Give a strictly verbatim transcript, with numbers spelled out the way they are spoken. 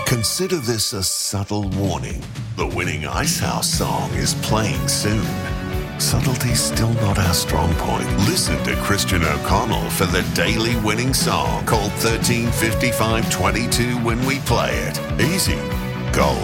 Consider this a subtle warning. The winning Ice House song is playing soon. Subtlety's still not our strong point. Listen to Christian O'Connell for the daily winning song called thirteen fifty-five twenty-two when we play it. Easy. Gold.